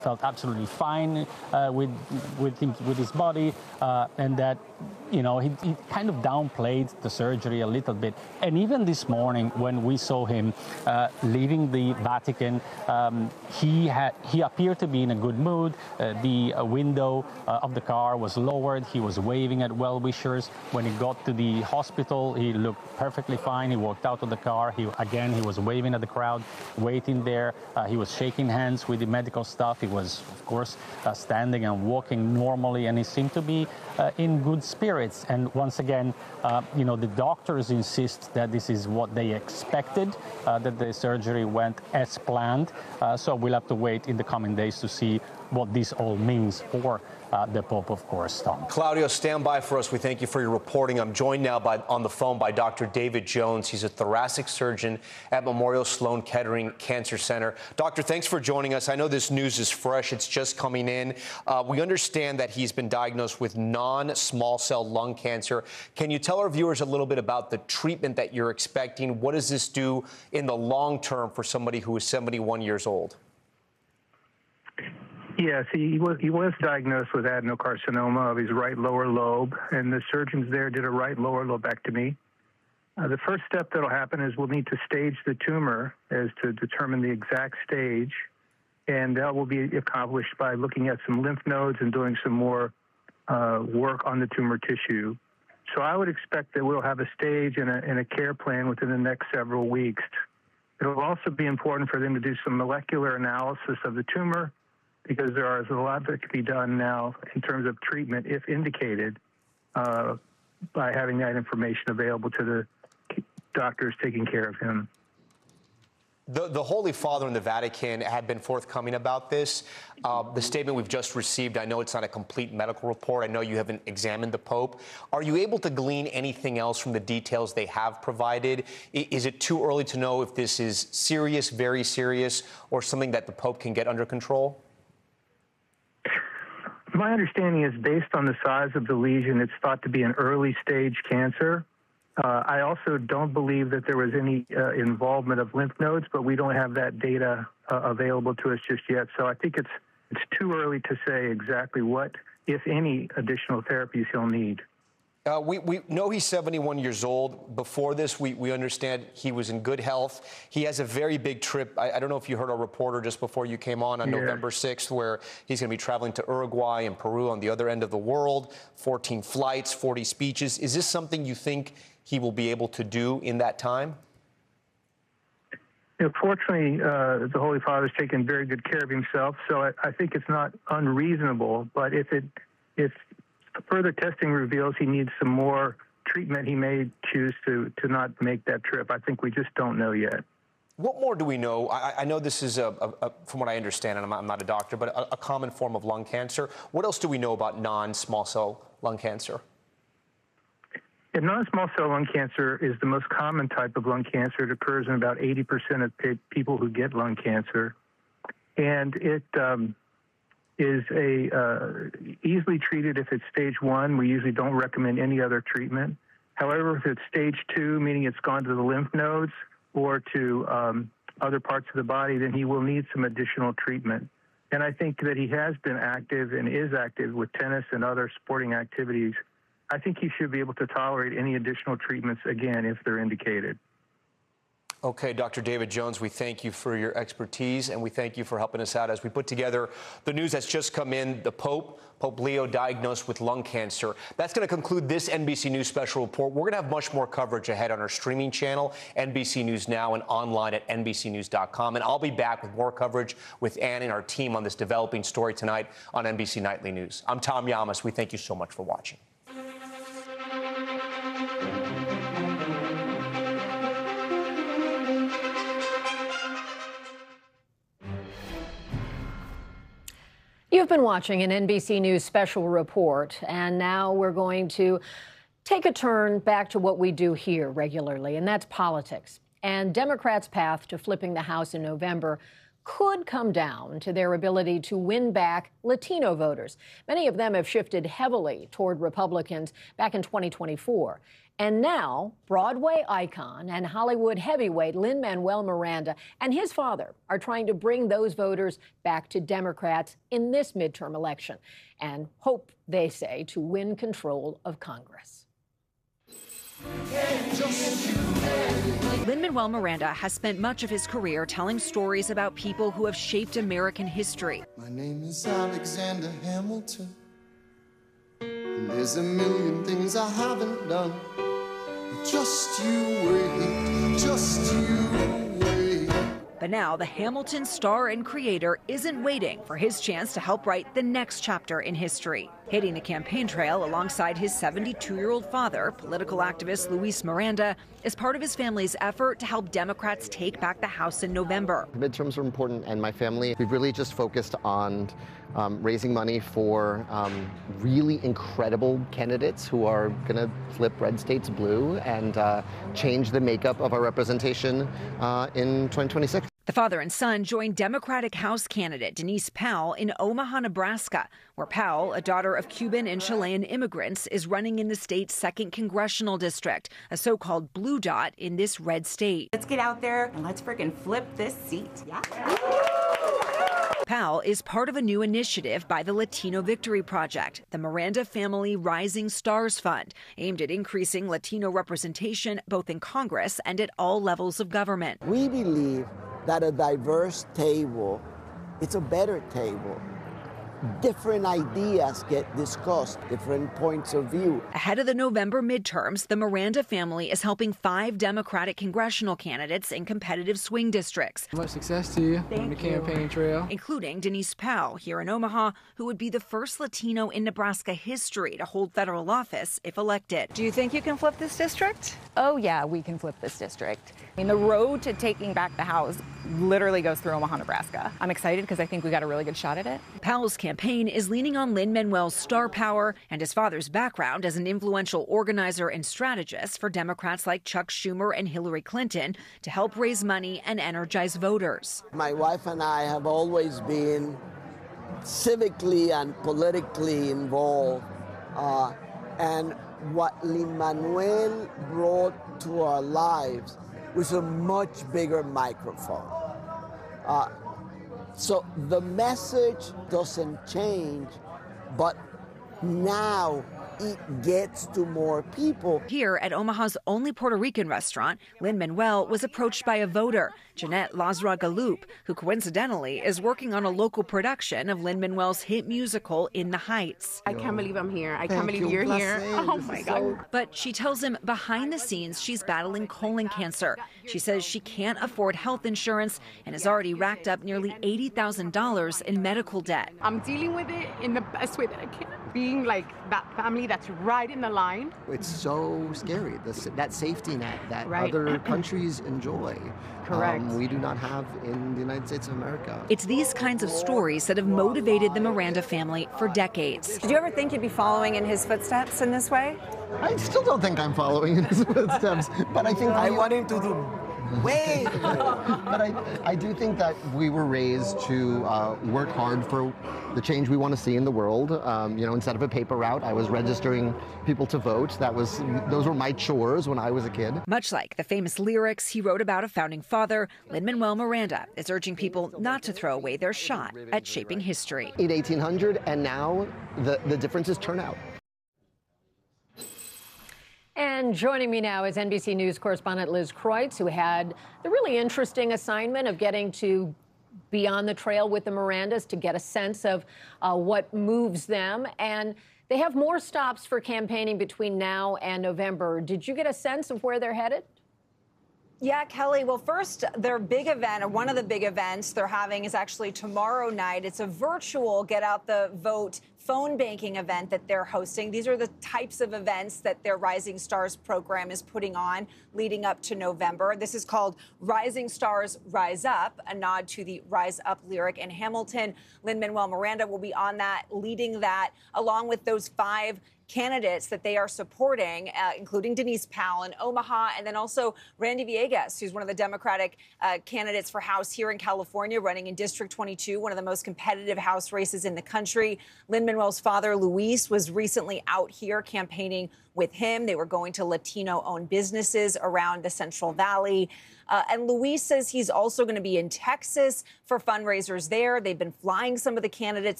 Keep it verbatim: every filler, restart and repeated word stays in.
felt absolutely fine uh, with with him, with his body, uh, and that you know he, he kind of downplayed the surgery a little bit. And even this morning, when we saw him uh, leaving the Vatican, um, he had he appeared to be in a good mood. Uh, the uh, window uh, of the car was lowered. He was waving at well-wishers. When he got to the hospital, he looked perfectly fine. He walked out of the car. He again he was waving at the crowd, waiting there. Uh, he was shaking hands with the medical staff. He was, of course, uh, standing and walking normally, and he seemed to be uh, in good spirits. And once again, uh, you know, the doctors insist that this is what they expected, uh, that the surgery went as planned. Uh, so we'll have to wait in the coming days to see what this all means for uh, the Pope, of course, Tom. Claudio, stand by for us. We thank you for your reporting. I'm joined now by, on the phone by Doctor David Jones. He's a thoracic surgeon at Memorial Sloan Kettering Cancer Center. Doctor, thanks for joining us. I know this news is fresh. It's just coming in. Uh, we understand that he's been diagnosed with non-small cell lung cancer. Can you tell our viewers a little bit about the treatment that you're expecting? What does this do in the long term for somebody who is seventy-one years old? Yes, he was, he was diagnosed with adenocarcinoma of his right lower lobe, and the surgeons there did a right lower lobectomy. Uh, the first step that will happen is we'll need to stage the tumor as to determine the exact stage, and that will be accomplished by looking at some lymph nodes and doing some more uh, work on the tumor tissue. So I would expect that we'll have a stage and a, and a care plan within the next several weeks. It will also be important for them to do some molecular analysis of the tumor, because there is a lot that can be done now in terms of treatment, if indicated, uh, by having that information available to the doctors taking care of him. The, the Holy Father in the Vatican had been forthcoming about this. Uh, the statement we've just received, I know it's not a complete medical report. I know you haven't examined the Pope. Are you able to glean anything else from the details they have provided? I, is it too early to know if this is serious, very serious, or something that the Pope can get under control? My understanding is based on the size of the lesion, it's thought to be an early stage cancer. Uh, I also don't believe that there was any uh, involvement of lymph nodes, but we don't have that data uh, available to us just yet. So I think it's it's too early to say exactly what, if any, additional therapies he'll need. Uh, we, we know he's seventy-one years old. Before this, we, we understand he was in good health. He has a very big trip. I, I don't know if you heard our reporter just before you came on on yeah. November sixth, where he's going to be traveling to Uruguay and Peru on the other end of the world, fourteen flights, forty speeches. Is this something you think he will be able to do in that time? You know, fortunately, uh, the Holy Father's taken very good care of himself, so I, I think it's not unreasonable. But if it if further testing reveals he needs some more treatment, he may choose to, to not make that trip. I think we just don't know yet. What more do we know? I, I know this is, a, a, a, from what I understand, and I'm not, I'm not a doctor, but a, a common form of lung cancer. What else do we know about non-small cell lung cancer? And non-small cell lung cancer is the most common type of lung cancer. It occurs in about eighty percent of people who get lung cancer. And it... Um, is a uh, easily treated if it's stage one. We usually don't recommend any other treatment. However, if it's stage two, meaning it's gone to the lymph nodes or to um, other parts of the body, then he will need some additional treatment. And I think that he has been active and is active with tennis and other sporting activities. I think he should be able to tolerate any additional treatments, again, if they're indicated. Okay, Doctor David Jones, we thank you for your expertise, and we thank you for helping us out as we put together the news that's just come in. The Pope, Pope Leo, diagnosed with lung cancer. That's going to conclude this N B C News special report. We're going to have much more coverage ahead on our streaming channel, N B C News Now, and online at N B C news dot com. And I'll be back with more coverage with Ann and our team on this developing story tonight on N B C Nightly News. I'm Tom Llamas. We thank you so much for watching. You've been watching an N B C News special report, and now we're going to take a turn back to what we do here regularly, and that's politics. And Democrats' path to flipping the House in November could come down to their ability to win back Latino voters. Many of them have shifted heavily toward Republicans back in twenty twenty-four. And now, Broadway icon and Hollywood heavyweight Lin-Manuel Miranda and his father are trying to bring those voters back to Democrats in this midterm election and hope, they say, to win control of Congress. Lin-Manuel Miranda has spent much of his career telling stories about people who have shaped American history. My name is Alexander Hamilton. And there's a million things I haven't done. Just you wait, just you wait. But now the Hamilton star and creator isn't waiting for his chance to help write the next chapter in history. Hitting the campaign trail alongside his seventy-two-year-old father, political activist Luis Miranda, is part of his family's effort to help Democrats take back the House in November. Midterms are important, and my family, we've really just focused on um, raising money for um, really incredible candidates who are going to flip red states blue and uh, change the makeup of our representation uh, in twenty twenty-six. The father and son joined Democratic House candidate Denise Powell in Omaha, Nebraska, where Powell, a daughter of Cuban and Chilean immigrants, is running in the state's second congressional district, a so-called blue dot in this red state. Let's get out there and let's freaking flip this seat. Yeah. Powell is part of a new initiative by the Latino Victory Project, the Miranda Family Rising Stars Fund, aimed at increasing Latino representation both in Congress and at all levels of government. We believe that a diverse table, it's a better table. Different ideas get discussed, different points of view. Ahead of the November midterms, the Miranda family is helping five Democratic congressional candidates in competitive swing districts. Much success to you on the campaign trail. Including Denise Powell here in Omaha, who would be the first Latino in Nebraska history to hold federal office if elected. Do you think you can flip this district? Oh, yeah, we can flip this district. I mean, the road to taking back the House literally goes through Omaha, Nebraska. I'm excited because I think we got a really good shot at it. Powell's campaign is leaning on Lin-Manuel's star power and his father's background as an influential organizer and strategist for Democrats like Chuck Schumer and Hillary Clinton to help raise money and energize voters. My wife and I have always been civically and politically involved, uh, and what Lin-Manuel brought to our lives was a much bigger microphone. Uh, so the message doesn't change, but now it gets to more people. Here at Omaha's only Puerto Rican restaurant, Lin-Manuel was approached by a voter, Jeanette Lazra Galoup, who coincidentally is working on a local production of Lin-Manuel's hit musical In the Heights. I can't believe I'm here. I Thank can't believe you. you're Bless here. you. Oh This my is God. so- But she tells him behind the scenes she's battling colon cancer. She says she can't afford health insurance and has already racked up nearly eighty thousand dollars in medical debt. I'm dealing with it in the best way that I can. Being like that family that's right in the line. It's so scary, this, that safety net that Right. other countries enjoy. Correct. Um, we do not have in the United States of America. It's these kinds of stories that have motivated the Miranda family for decades. Did you ever think you'd be following in his footsteps in this way? I still don't think I'm following in his footsteps, but I think I we- want him to do way But I, I do think that we were raised to uh, work hard for the change we want to see in the world. Um, you know, instead of a paper route, I was registering people to vote. That was, those were my chores when I was a kid. Much like the famous lyrics he wrote about a founding father, Lin-Manuel Miranda is urging people not to throw away their shot at shaping history. In eighteen hundred, and now the, the difference is turnout. And joining me now is N B C News correspondent Liz Kreutz, who had the really interesting assignment of getting to be on the trail with the Mirandas to get a sense of uh, what moves them. And they have more stops for campaigning between now and November. Did you get a sense of where they're headed? Yeah, Kelly. Well, first, their big event, or one of the big events they're having, is actually tomorrow night. It's a virtual Get Out the Vote phone banking event that they're hosting. These are the types of events that their Rising Stars program is putting on leading up to November. This is called Rising Stars Rise Up, a nod to the Rise Up lyric in Hamilton. Lin-Manuel Miranda will be on that, leading that, along with those five candidates that they are supporting, uh, including Denise Powell in Omaha, and then also Randy Villegas, who's one of the Democratic uh, candidates for House here in California, running in District twenty-two, one of the most competitive House races in the country. Lin-Manuel's father, Luis, was recently out here campaigning with him. They were going to Latino-owned businesses around the Central Valley. Uh, and Luis says he's also going to be in Texas for fundraisers there. They've been flying some of the candidates